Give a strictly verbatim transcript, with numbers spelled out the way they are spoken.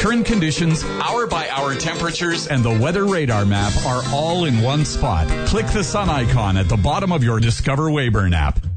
current conditions, hour-by-hour temperatures, and the weather radar map are all in one spot. Click the sun icon at the bottom of your Discover Weyburn app.